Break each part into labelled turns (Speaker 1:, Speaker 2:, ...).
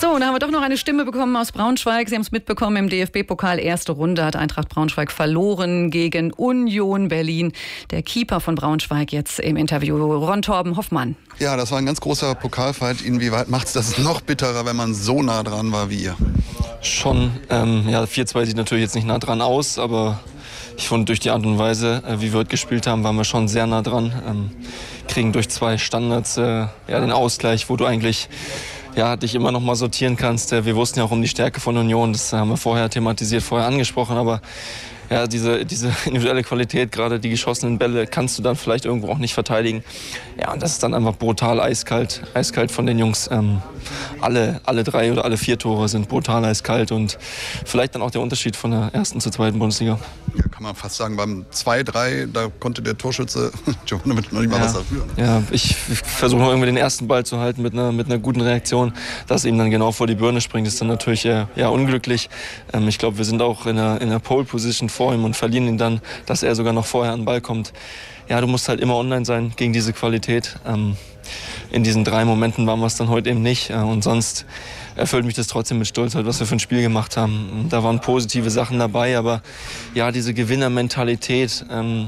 Speaker 1: So, und da haben wir doch noch eine Stimme bekommen aus Braunschweig. Sie haben es mitbekommen, im DFB-Pokal erste Runde hat Eintracht Braunschweig verloren gegen Union Berlin. Der Keeper von Braunschweig jetzt im Interview, Ron Torben Hoffmann.
Speaker 2: Ja, das war ein ganz großer Pokalfight. Inwieweit macht es das noch bitterer, wenn man so nah dran war wie ihr?
Speaker 3: Schon. 4-2 sieht natürlich jetzt nicht nah dran aus, aber ich fand, durch die Art und Weise, wie wir heute gespielt haben, waren wir schon sehr nah dran. Kriegen durch 2 Standards den Ausgleich, wo du eigentlich dich immer noch mal sortieren kannst. Wir wussten ja auch um die Stärke von Union, das haben wir vorher thematisiert, vorher angesprochen, aber ja, diese individuelle Qualität, gerade die geschossenen Bälle, kannst du dann vielleicht irgendwo auch nicht verteidigen. Ja, und das ist dann einfach brutal eiskalt von den Jungs. Alle 3 oder alle 4 Tore sind brutal eiskalt und vielleicht dann auch der Unterschied von der ersten zur zweiten Bundesliga.
Speaker 2: Ja, kann man fast sagen, beim 2-3, da konnte der Torschütze Jovanovic noch nicht mal was dafür. Ne?
Speaker 3: Ja, ich versuche noch irgendwie den ersten Ball zu halten mit einer guten Reaktion. Dass ihm dann genau vor die Birne springt, ist dann natürlich unglücklich. Ich glaube, wir sind auch in der Pole-Position vor ihm und verlieren ihn dann, dass er sogar noch vorher an den Ball kommt. Ja, du musst halt immer online sein gegen diese Qualität. In diesen 3 Momenten waren wir es dann heute eben nicht. Und sonst erfüllt mich das trotzdem mit Stolz, was wir für ein Spiel gemacht haben. Da waren positive Sachen dabei, aber ja, diese Gewinnermentalität,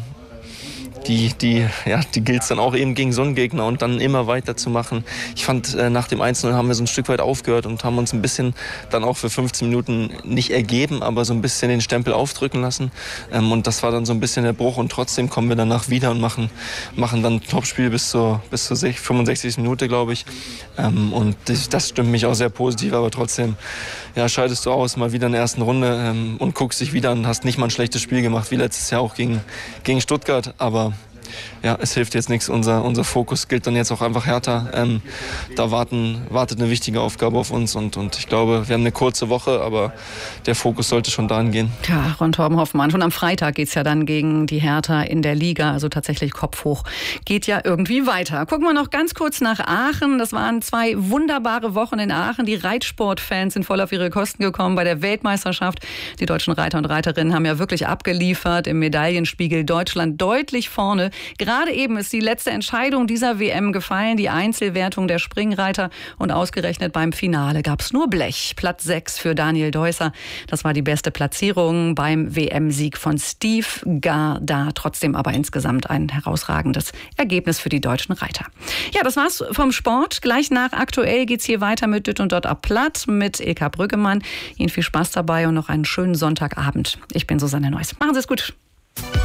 Speaker 3: die gilt es dann auch eben gegen so einen Gegner und dann immer weiter zu machen. Ich fand, nach dem 1-0 haben wir so ein Stück weit aufgehört und haben uns ein bisschen dann auch für 15 Minuten nicht ergeben, aber so ein bisschen den Stempel aufdrücken lassen. Und das war dann so ein bisschen der Bruch und trotzdem kommen wir danach wieder und machen dann ein Topspiel bis zur 65. Minute, glaube ich. Und das stimmt mich auch sehr positiv, aber trotzdem scheidest du aus, mal wieder in der ersten Runde und guckst dich wieder an, hast nicht mal ein schlechtes Spiel gemacht, wie letztes Jahr auch gegen Stuttgart, aber ja, es hilft jetzt nichts. Unser Fokus gilt dann jetzt auch einfach härter. Da wartet eine wichtige Aufgabe auf uns und ich glaube, wir haben eine kurze Woche, aber der Fokus sollte schon dahin gehen.
Speaker 1: Ja, Ron Torben Hoffmann. Schon am Freitag geht es ja dann gegen die Hertha in der Liga, also tatsächlich Kopf hoch. Geht ja irgendwie weiter. Gucken wir noch ganz kurz nach Aachen. Das waren 2 wunderbare Wochen in Aachen. Die Reitsportfans sind voll auf ihre Kosten gekommen bei der Weltmeisterschaft. Die deutschen Reiter und Reiterinnen haben ja wirklich abgeliefert. Im Medaillenspiegel Deutschland deutlich vorne. Gerade eben ist die letzte Entscheidung dieser WM gefallen, die Einzelwertung der Springreiter. Und ausgerechnet beim Finale gab es nur Blech. Platz 6 für Daniel Deusser. Das war die beste Platzierung beim WM-Sieg von Steve Garda. Trotzdem aber insgesamt ein herausragendes Ergebnis für die deutschen Reiter. Ja, das war's vom Sport. Gleich nach Aktuell geht's hier weiter mit Düt und Dott ab Platt mit Ilka Brüggemann. Ihnen viel Spaß dabei und noch einen schönen Sonntagabend. Ich bin Susanne Neuss. Machen Sie es gut.